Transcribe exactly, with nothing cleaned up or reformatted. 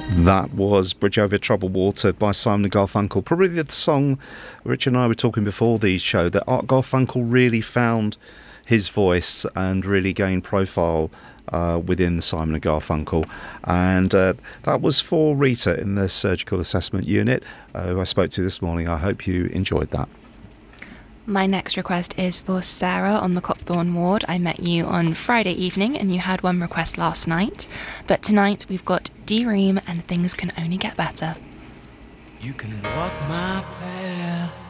That was Bridge Over Troubled Water by Simon and Garfunkel. Probably the song Richard and I were talking before the show that Art Garfunkel really found his voice and really gained profile uh, within the Simon and Garfunkel. And uh, that was for Rita in the surgical assessment unit, uh, who I spoke to this morning. I hope you enjoyed that. My next request is for Sarah on the Copthorne ward. I met you on Friday evening and you had one request last night. But tonight we've got D-Ream and Things Can Only Get Better. You can walk my path,